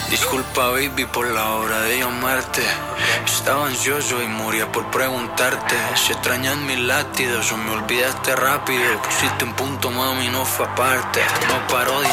Disculpa, baby, por la hora de llamarte. Estaba ansioso y moría por preguntarte si extrañas mis latidos o me olvidaste rápido. Pusiste un punto, mami, no fue aparte. No paro de